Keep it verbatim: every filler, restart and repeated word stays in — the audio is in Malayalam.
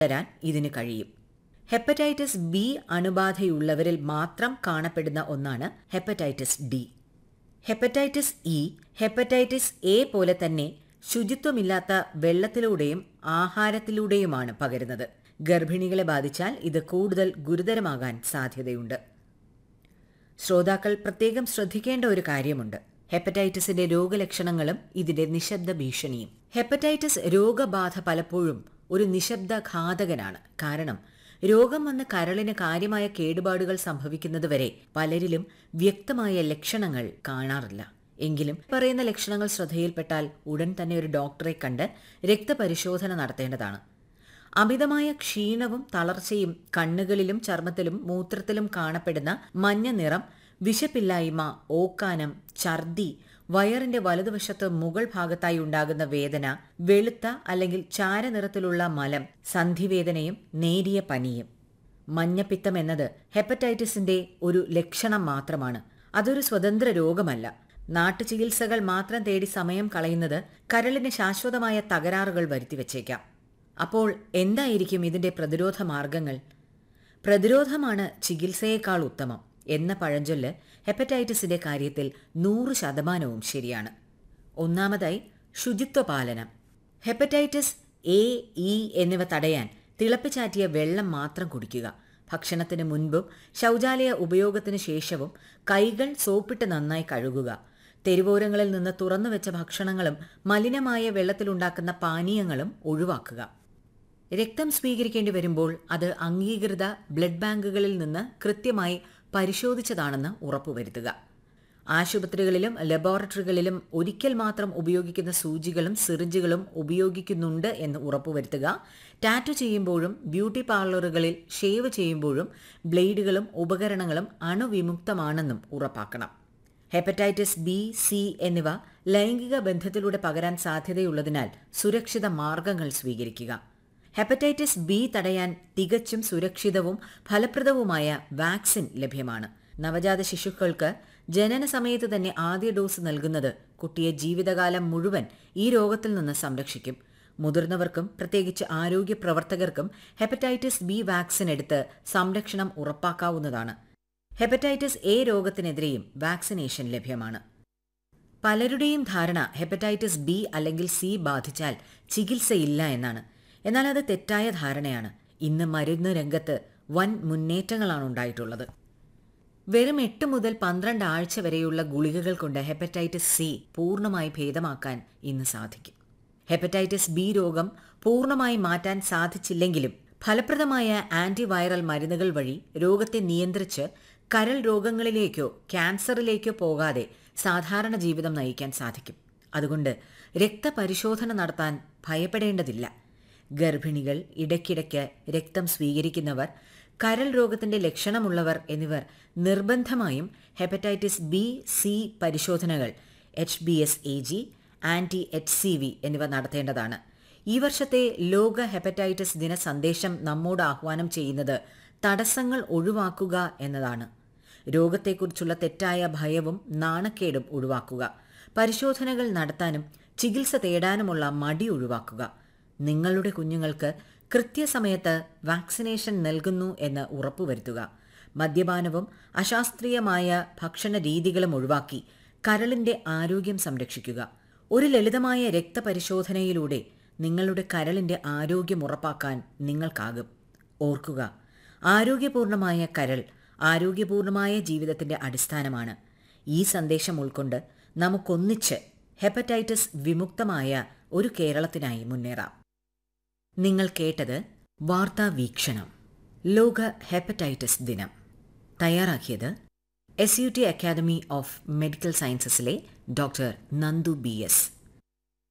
തരാൻ ഇതിന് കഴിയും. ഹെപ്പറ്റൈറ്റിസ് ബി അണുബാധയുള്ളവരിൽ മാത്രം കാണപ്പെടുന്ന ഒന്നാണ് hepatitis D. Hepatitis E hepatitis A പോലെ തന്നെ ശുചിത്വമില്ലാത്ത വെള്ളത്തിലൂടെയും ആഹാരത്തിലൂടെയുമാണ് പകരുന്നത്. ഗർഭിണികളെ ബാധിച്ചാൽ ഇത് കൂടുതൽ ഗുരുതരമാകാൻ സാധ്യതയുണ്ട്. ശ്രോതാക്കൾ പ്രത്യേകം ശ്രദ്ധിക്കേണ്ട ഒരു കാര്യമുണ്ട്. ഹെപ്പറ്റൈറ്റിസിന്റെ രോഗലക്ഷണങ്ങളും ഇതിന്റെ നിശബ്ദ ഭീഷണിയും. ഹെപ്പറ്റൈറ്റിസ് രോഗബാധ പലപ്പോഴും ഒരു നിശബ്ദ ഘാതകനാണ്. കാരണം രോഗം വന്ന് കരളിന് കാര്യമായ കേടുപാടുകൾ സംഭവിക്കുന്നതുവരെ പലരിലും വ്യക്തമായ ലക്ഷണങ്ങൾ കാണാറില്ല. എങ്കിലും പറയുന്ന ലക്ഷണങ്ങൾ ശ്രദ്ധയിൽപ്പെട്ടാൽ ഉടൻ തന്നെ ഒരു ഡോക്ടറെ കണ്ട് രക്തപരിശോധന നടത്തേണ്ടതാണ്. അമിതമായ ക്ഷീണവും തളർച്ചയും, കണ്ണുകളിലും ചർമ്മത്തിലും മൂത്രത്തിലും കാണപ്പെടുന്ന മഞ്ഞ നിറം, വിശപ്പില്ലായ്മ, ഓക്കാനം, ഛർദി, വയറിന്റെ വലതുവശത്ത് മുകൾ ഭാഗത്തായി ഉണ്ടാകുന്ന വേദന, വെളുത്ത അല്ലെങ്കിൽ ചാരനിറത്തിലുള്ള മലം, സന്ധിവേദനയും നേരിയ പനിയും. മഞ്ഞപ്പിത്തം എന്നത് ഹെപ്പറ്റൈറ്റിസിന്റെ ഒരു ലക്ഷണം മാത്രമാണ്. അതൊരു സ്വതന്ത്ര രോഗമല്ല. നാട്ടുചികിത്സകൾ മാത്രം തേടി സമയം കളയുന്നത് കരളിന് ശാശ്വതമായ തകരാറുകൾ വരുത്തിവെച്ചേക്കാം. അപ്പോൾ എന്തായിരിക്കും ഇതിന്റെ പ്രതിരോധ മാർഗങ്ങൾ? പ്രതിരോധമാണ് ചികിത്സയേക്കാൾ ഉത്തമം എന്ന പഴഞ്ചൊല്ല് ഹെപ്പറ്റൈറ്റിസിന്റെ കാര്യത്തിൽ നൂറ് ശതമാനവും ശരിയാണ്. ഒന്നാമതായി, ശുചിത്വപാലനം. ഹെപ്പറ്റൈറ്റിസ് എ, ഇ എന്നിവ തടയാൻ തിളപ്പിച്ചാറ്റിയ വെള്ളം മാത്രം കുടിക്കുക. ഭക്ഷണത്തിന് മുൻപും ശൗചാലയ ഉപയോഗത്തിന് ശേഷവും കൈകൾ സോപ്പിട്ട് നന്നായി കഴുകുക. തെരുവോരങ്ങളിൽ നിന്ന് തുറന്നുവെച്ച ഭക്ഷണങ്ങളും മലിനമായ വെള്ളത്തിലുണ്ടാക്കുന്ന പാനീയങ്ങളും ഒഴിവാക്കുക. രക്തം സ്വീകരിക്കേണ്ടി വരുമ്പോൾ അത് അംഗീകൃത ബ്ലഡ് ബാങ്കുകളിൽ നിന്ന് കൃത്യമായി പരിശോധിച്ചതാണെന്ന് ഉറപ്പുവരുത്തുക. ആശുപത്രികളിലും ലബോറട്ടറികളിലും ഒരിക്കൽ മാത്രം ഉപയോഗിക്കുന്ന സൂചികളും സിറിഞ്ചുകളും ഉപയോഗിക്കുന്നുണ്ട് എന്ന് ഉറപ്പുവരുത്തുക. ടാറ്റു ചെയ്യുമ്പോഴും ബ്യൂട്ടി പാർലറുകളിൽ ഷേവ് ചെയ്യുമ്പോഴും ബ്ലേഡുകളും ഉപകരണങ്ങളും അണുവിമുക്തമാണെന്നും ഉറപ്പാക്കണം. ഹെപ്പറ്റൈറ്റിസ് ബി, സി എന്നിവ ലൈംഗിക ബന്ധത്തിലൂടെ പകരാൻ സാധ്യതയുള്ളതിനാൽ സുരക്ഷിത മാർഗങ്ങൾ സ്വീകരിക്കുക. ഹെപ്പറ്റൈറ്റിസ് ബി തടയാൻ തികച്ചും സുരക്ഷിതവും ഫലപ്രദവുമായ വാക്സിൻ ലഭ്യമാണ്. നവജാത ശിശുക്കൾക്ക് ജനന സമയത്ത് തന്നെ ആദ്യ ഡോസ് നൽകുന്നത് കുട്ടിയെ ജീവിതകാലം മുഴുവൻ ഈ രോഗത്തിൽ നിന്ന് സംരക്ഷിക്കും. മുതിർന്നവർക്കും പ്രത്യേകിച്ച് ആരോഗ്യ പ്രവർത്തകർക്കും ഹെപ്പറ്റൈറ്റിസ് ബി വാക്സിൻ എടുത്ത് സംരക്ഷണം ഉറപ്പാക്കാവുന്നതാണ്. ഹെപ്പറ്റൈറ്റിസ് എ രോഗത്തിനെതിരെയും വാക്സിനേഷൻ ലഭ്യമാണ്. പലരുടെയും ധാരണ ഹെപ്പറ്റൈറ്റിസ് ബി അല്ലെങ്കിൽ സി ബാധിച്ചാൽ ചികിത്സയില്ല എന്നാണ്. എന്നാൽ അത് തെറ്റായ ധാരണയാണ്. ഇന്ന് മരുന്ന് രംഗത്ത് വൻ മുന്നേറ്റങ്ങളാണ് ഉണ്ടായിട്ടുള്ളത്. വെറും എട്ട് മുതൽ പന്ത്രണ്ട് ആഴ്ച വരെയുള്ള ഗുളികകൾ കൊണ്ട് ഹെപ്പറ്റൈറ്റിസ് സി പൂർണ്ണമായി ഭേദമാക്കാൻ ഇന്ന് സാധിക്കും. ഹെപ്പറ്റൈറ്റിസ് ബി രോഗം പൂർണ്ണമായി മാറ്റാൻ സാധിച്ചില്ലെങ്കിലും ഫലപ്രദമായ ആന്റിവൈറൽ മരുന്നുകൾ വഴി രോഗത്തെ നിയന്ത്രിച്ച് കരൾ രോഗങ്ങളിലേക്കോ ക്യാൻസറിലേക്കോ പോകാതെ സാധാരണ ജീവിതം നയിക്കാൻ സാധിക്കും. അതുകൊണ്ട് രക്തപരിശോധന നടത്താൻ ഭയപ്പെടേണ്ടതില്ല. ഗർഭിണികൾ, ഇടയ്ക്കിടയ്ക്ക് രക്തം സ്വീകരിക്കുന്നവർ, കരൾ രോഗത്തിന്റെ ലക്ഷണമുള്ളവർ എന്നിവർ നിർബന്ധമായും ഹെപ്പറ്റൈറ്റിസ് ബി, സി പരിശോധനകൾ H B S A G, anti H C V എന്നിവ നടത്തേണ്ടതാണ്. ഈ വർഷത്തെ ലോക ഹെപ്പറ്റൈറ്റിസ് ദിന സന്ദേശം നമ്മോട് ആഹ്വാനം ചെയ്യുന്നത് തടസ്സങ്ങൾ ഒഴിവാക്കുക എന്നതാണ്. രോഗത്തെക്കുറിച്ചുള്ള തെറ്റായ ഭയവും നാണക്കേടും ഒഴിവാക്കുക. പരിശോധനകൾ നടത്താനും ചികിത്സ തേടാനുമുള്ള മടി ഒഴിവാക്കുക. നിങ്ങളുടെ കുഞ്ഞുങ്ങൾക്ക് കൃത്യസമയത്ത് വാക്സിനേഷൻ നൽകുന്നു എന്ന് ഉറപ്പുവരുത്തുക. മദ്യപാനവും അശാസ്ത്രീയമായ ഭക്ഷണ രീതികളും ഒഴിവാക്കി കരളിന്റെ ആരോഗ്യം സംരക്ഷിക്കുക. ഒരു ലളിതമായ രക്തപരിശോധനയിലൂടെ നിങ്ങളുടെ കരളിന്റെ ആരോഗ്യം ഉറപ്പാക്കാൻ നിങ്ങൾക്കാകും. ഓർക്കുക, ആരോഗ്യപൂർണമായ കരൾ ആരോഗ്യപൂർണമായ ജീവിതത്തിന്റെ അടിസ്ഥാനമാണ്. ഈ സന്ദേശം ഉൾക്കൊണ്ട് നമുക്കൊന്നിച്ച് ഹെപ്പറ്റൈറ്റിസ് വിമുക്തമായ ഒരു കേരളത്തിനായി മുന്നേറാം. നിങ്ങൾ കേട്ടത് വാർത്താ വീക്ഷണം. ലോക ഹെപ്പറ്റൈറ്റിസ് ദിനം. തയ്യാറാക്കിയത് S U T academy of medical സയൻസസിലെ doctor Nandu B S.